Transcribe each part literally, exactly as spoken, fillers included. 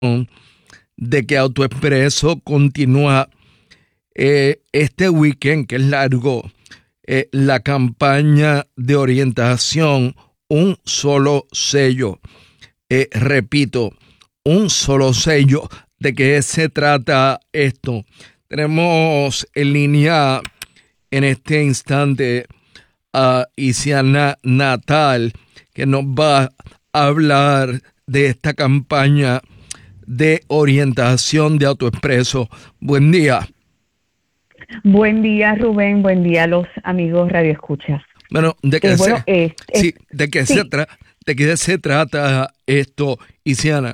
de que AutoExpreso continúa eh, este weekend, que es largo, eh, la campaña de orientación Un Solo Sello. Eh, repito, un solo sello. ¿De qué se trata esto? Tenemos en línea en este instante a Isiana Natal, que nos va a hablar de esta campaña de orientación de AutoExpreso. Buen día. Buen día, Rubén. Buen día a los amigos radioescuchas. Bueno, ¿de qué, eh, se, bueno, eh, sí, eh, de qué sí. se tra- de qué se trata esto, Isiana?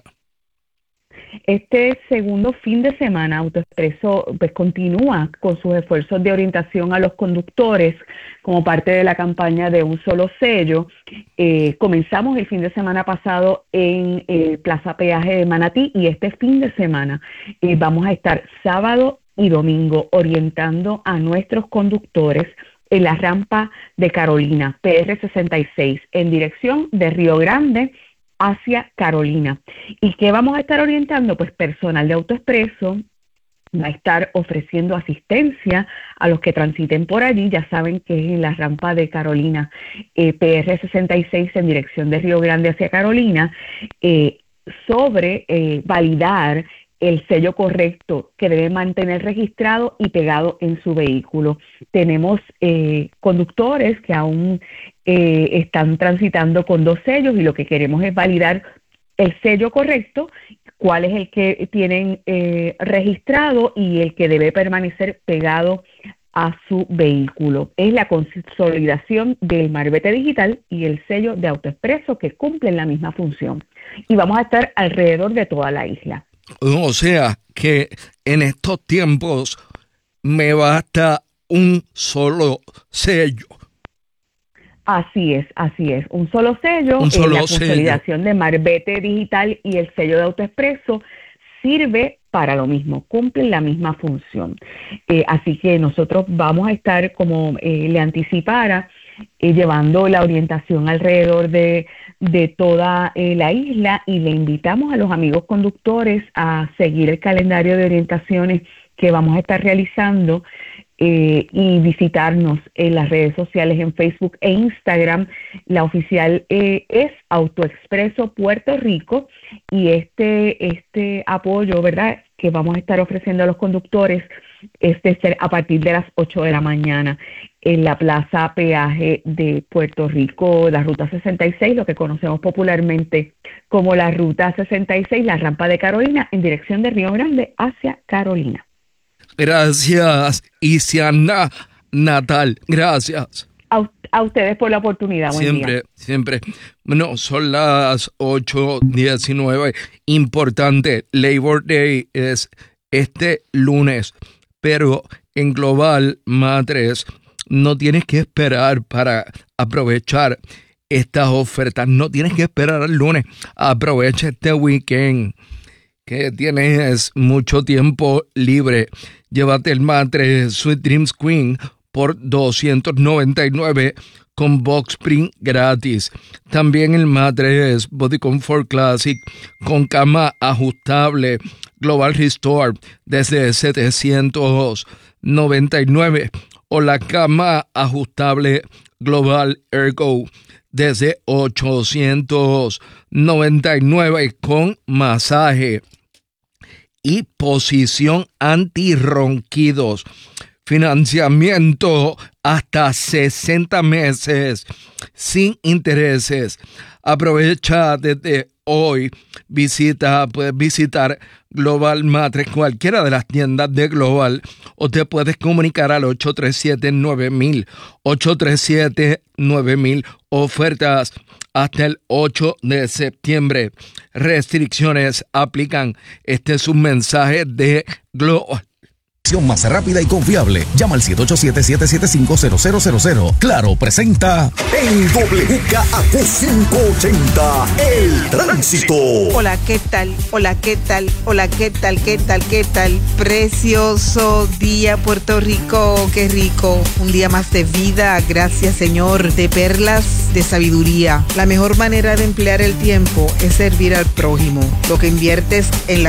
Este segundo fin de semana, AutoExpreso pues continúa con sus esfuerzos de orientación a los conductores como parte de la campaña de Un Solo Sello. Eh, comenzamos el fin de semana pasado en eh, Plaza Peaje de Manatí y este fin de semana eh, vamos a estar sábado y domingo orientando a nuestros conductores en la rampa de Carolina, P R sesenta y seis, en dirección de Río Grande hacia Carolina. ¿Y qué vamos a estar orientando? Pues personal de AutoExpreso va a estar ofreciendo asistencia a los que transiten por allí. Ya saben que es en la rampa de Carolina, eh, P R sesenta y seis, en dirección de Río Grande hacia Carolina, eh, sobre eh, validar el sello correcto que debe mantener registrado y pegado en su vehículo. Tenemos eh, conductores que aún eh, están transitando con dos sellos y lo que queremos es validar el sello correcto, cuál es el que tienen eh, registrado y el que debe permanecer pegado a su vehículo. Es la consolidación del marbete digital y el sello de AutoExpreso que cumplen la misma función. Y vamos a estar alrededor de toda la isla. O sea, que en estos tiempos me basta un solo sello. Así es, así es. Un solo sello, un solo eh, la sello. consolidación de marbete digital y el sello de AutoExpreso sirve para lo mismo, cumplen la misma función. Eh, así que nosotros vamos a estar, como eh, le anticipara, eh, llevando la orientación alrededor de, de toda eh, la isla, y le invitamos a los amigos conductores a seguir el calendario de orientaciones que vamos a estar realizando eh, y visitarnos en las redes sociales, en Facebook e Instagram. La oficial eh, es AutoExpreso Puerto Rico, y este, este apoyo, ¿verdad?, que vamos a estar ofreciendo a los conductores es de ser a partir de las ocho de la mañana en la Plaza Peaje de Puerto Rico, la Ruta sesenta y seis, lo que conocemos popularmente como la Ruta sesenta y seis, la rampa de Carolina, en dirección de Río Grande hacia Carolina. Gracias, Isiana Natal. Gracias. A, a ustedes por la oportunidad. Buen siempre, día. siempre. Bueno, son las ocho diecinueve. Importante, Labor Day es este lunes, pero en Global Matres no tienes que esperar para aprovechar estas ofertas. No tienes que esperar al lunes. Aprovecha este weekend que tienes mucho tiempo libre. Llévate el matres Sweet Dreams Queen por doscientos noventa y nueve con box spring gratis. También el matres Body Comfort Classic con cama ajustable Global Restore desde setecientos noventa y nueve, o la cama ajustable Global Ergo desde ochocientos noventa y nueve con masaje y posición antirronquidos. Financiamiento hasta sesenta meses sin intereses. Aprovecha desde hoy. Visita, puedes visitar Global Matres, cualquiera de las tiendas de Global, o te puedes comunicar al ocho tres siete nueve mil, ocho tres siete nueve mil. Ofertas hasta el ocho de septiembre. Restricciones aplican. Este es un mensaje de Global. más rápida y confiable. Llama al siete ocho siete, siete siete cinco, cero cero cero cero. Claro, presenta en W K A Q cinco ochenta, El Tránsito. Hola, ¿qué tal? Hola, ¿qué tal? Hola, ¿qué tal? ¿Qué tal? ¿Qué tal? Precioso día, Puerto Rico. Qué rico. Un día más de vida. Gracias, Señor. De perlas, de sabiduría. La mejor manera de emplear el tiempo es servir al prójimo. Lo que inviertes en la